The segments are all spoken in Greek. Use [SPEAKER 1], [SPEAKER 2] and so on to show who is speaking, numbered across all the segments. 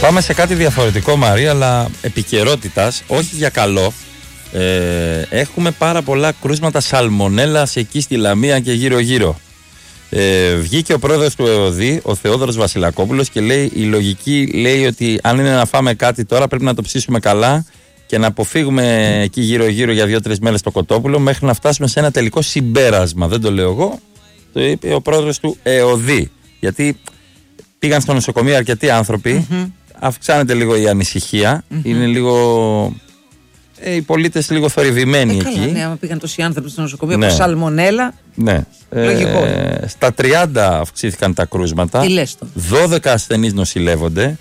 [SPEAKER 1] Πάμε σε κάτι διαφορετικό, Μαρία, αλλά επικαιρότητας, όχι για καλό. Έχουμε πάρα πολλά κρούσματα σαλμονέλας εκεί στη Λαμία και γύρω-γύρω. Βγήκε ο πρόεδρος του ΕΟΔΗ, ο Θεόδωρος Βασιλακόπουλος, και λέει: η λογική λέει ότι αν είναι να φάμε κάτι τώρα, πρέπει να το ψήσουμε καλά και να αποφύγουμε εκεί γύρω-γύρω για 2-3 μέρες το κοτόπουλο, μέχρι να φτάσουμε σε ένα τελικό συμπέρασμα. Δεν το λέω εγώ, το είπε ο πρόεδρος του ΕΟΔΗ. Γιατί πήγαν στο νοσοκομείο αρκετοί άνθρωποι, αυξάνεται λίγο η ανησυχία, είναι λίγο. Οι πολίτες λίγο θορυβημένοι εκεί.
[SPEAKER 2] Ναι, άμα πήγαν τόσοι άνθρωποι στο νοσοκομείο από σαλμονέλα.
[SPEAKER 1] Ναι.
[SPEAKER 2] Λογικό.
[SPEAKER 1] Στα 30 αυξήθηκαν τα κρούσματα. 12 ασθενείς νοσηλεύονται.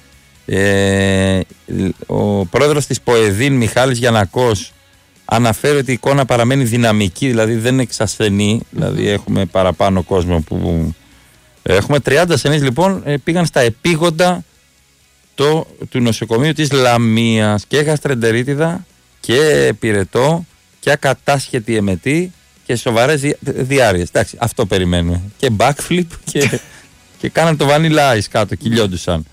[SPEAKER 1] Ο πρόεδρος της ΠΟΕΔΗΝ, Μιχάλης Γιαννακός, αναφέρει ότι η εικόνα παραμένει δυναμική, δηλαδή δεν εξασθενεί. Δηλαδή έχουμε παραπάνω κόσμο που. Έχουμε 30 ασθενείς λοιπόν, πήγαν στα επίγοντα του νοσοκομείου της Λαμίας, και γαστρεντερίτιδα και πυρετό και ακατάσχετη εμετή και σοβαρές διάρειες. Εντάξει, αυτό περιμένουμε. Και backflip και κάναν το vanilla ice κάτω, κυλιόντουσαν.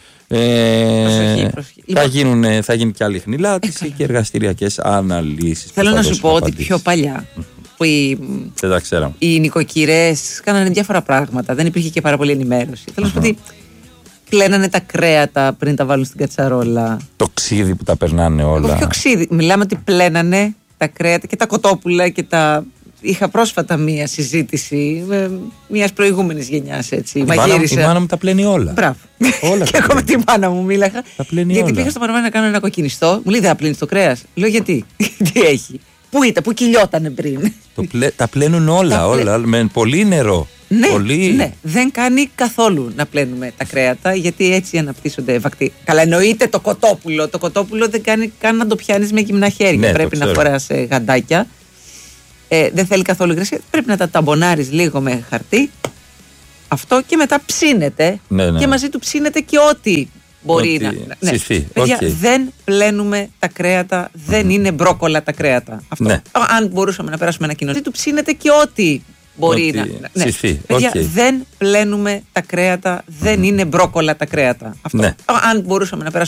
[SPEAKER 2] Προσοχή.
[SPEAKER 1] Θα γίνει και άλλη χνηλάτιση και εργαστηριακές αναλύσεις.
[SPEAKER 2] Θέλω να σου πω ότι πιο παλιά που οι νοικοκυρές κάνανε διάφορα πράγματα, δεν υπήρχε και πάρα πολύ ενημέρωση. Θέλω να σου πω ότι πλένανε τα κρέατα πριν τα βάλουν στην κατσαρόλα. Το
[SPEAKER 1] ξύδι που τα περνάνε όλα.
[SPEAKER 2] Όχι ξύδι. Μιλάμε ότι πλένανε τα κρέατα και τα κοτόπουλα και τα. Είχα πρόσφατα μία συζήτηση μιας προηγούμενης γενιάς. Η
[SPEAKER 1] μάνα μου τα πλένει όλα.
[SPEAKER 2] Μπράβο. Όλα και εγώ με τη μάνα μου μίλαγα. Γιατί πήγα στο παραμάνι να κάνω ένα κοκκινιστό. Μου λέει: δεν θα πλύνεις το κρέας. Λέω: γιατί? Τι έχει? Πού ήταν, πού κυλιότανε πριν?
[SPEAKER 1] Τα πλένουν όλα. Με πολύ νερό.
[SPEAKER 2] Ναι, δεν κάνει καθόλου να πλένουμε τα κρέατα, γιατί έτσι αναπτύσσονται βακτήρια. Καλά, εννοείται το κοτόπουλο. Το κοτόπουλο δεν κάνει καν να το πιάνεις με γυμνά χέρια. Ναι, πρέπει να φοράς γαντάκια. Δεν θέλει καθόλου υγρασία. Πρέπει να τα ταμπονάρεις λίγο με χαρτί. Αυτό, και μετά ψήνεται.
[SPEAKER 1] Ναι.
[SPEAKER 2] Και μαζί του ψήνεται και ό,τι μπορεί να. Παιδιά, δεν πλένουμε τα κρέατα. Δεν είναι μπρόκολα τα κρέατα. Αυτό. Ναι. Αν μπορούσαμε να περάσουμε ένα κοινό. Του ψήνεται και ό,τι μπορεί να. Παιδιά, δεν πλένουμε τα κρέατα. Δεν είναι μπρόκολα τα κρέατα. Αυτό. Αν μπορούσαμε να περάσουμε.